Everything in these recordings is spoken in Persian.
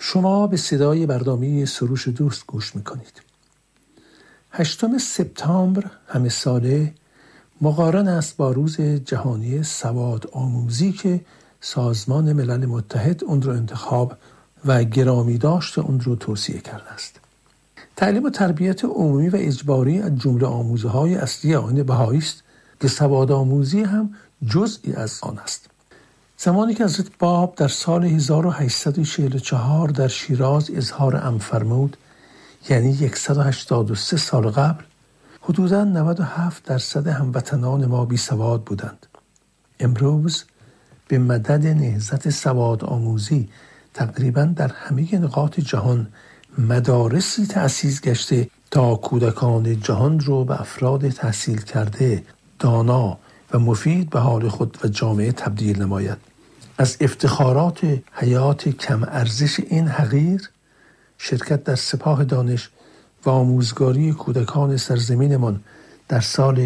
شما به صدای برنامه سروش دوست گوش میکنید. 8 سپتامبر همه ساله مقارن است با روز جهانی سواد آموزی که سازمان ملل متحد اون رو انتخاب و گرامی داشت اون رو توصیه کرده است. تعلیم و تربیت عمومی و اجباری از جمله آموزه‌های اصلی آیین بهایی است که سواد آموزی هم جزئی از آن است. زمانی که حضرت باب در سال 1844 در شیراز اظهار امر فرمود، یعنی 183 سال قبل، حدوداً 97% هموطنان ما بی سواد بودند. امروز به مدد نهضت سواد آموزی تقریباً در همه نقاط جهان مدارسی تأسیس گشته تا کودکان جهان رو به افراد تحصیل کرده، دانا و مفید به حال خود و جامعه تبدیل نماید. از افتخارات حیات کم ارزش این حقیر، شرکت در سپاه دانش و آموزگاری کودکان سرزمینمان در سال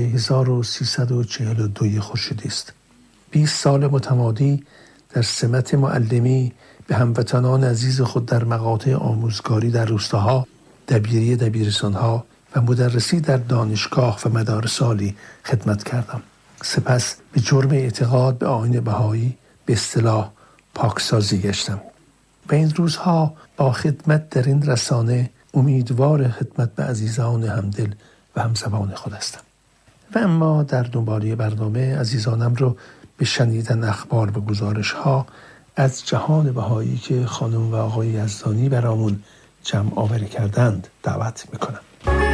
1342 خورشیدی است. 20 سال متمادی در سمت معلمی به هموطنان عزیز خود در مقاطع آموزگاری در روستاها، دبیرستانها و مدرسی در دانشگاه و مدارس عالی خدمت کردم. سپس به جرم اعتقاد به آیین بهایی به اصطلاح پاکسازی گشتم و این روزها با خدمت در این رسانه امیدوار خدمت به عزیزان همدل و همزبان خود هستم. و اما در دنباله برنامه عزیزانم رو به شنیدن اخبار و گزارش ها از جهان بهایی که خانم و آقای یزدانی برامون جمع آوری کردند دعوت میکنم.